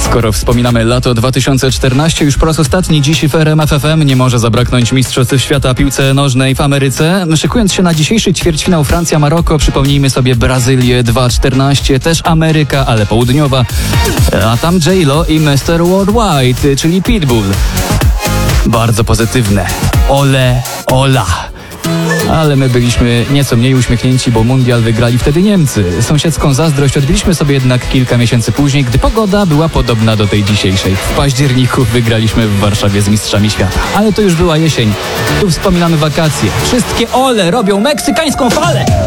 Skoro wspominamy lato 2014, już po raz ostatni dziś w RMF FM nie może zabraknąć mistrzostw świata piłce nożnej w Ameryce. Szykując się na dzisiejszy ćwierćfinał Francja-Maroko, przypomnijmy sobie Brazylię 2-14, też Ameryka, ale południowa, a tam J-Lo i Mr. Worldwide, czyli Pitbull. Bardzo pozytywne. Ole, ola. Ale my byliśmy nieco mniej uśmiechnięci, bo mundial wygrali wtedy Niemcy. Sąsiedzką zazdrość odbiliśmy sobie jednak kilka miesięcy później, gdy pogoda była podobna do tej dzisiejszej. W październiku wygraliśmy w Warszawie z mistrzami świata. Ale to już była jesień. Tu wspominamy wakacje. Wszystkie ole robią meksykańską falę!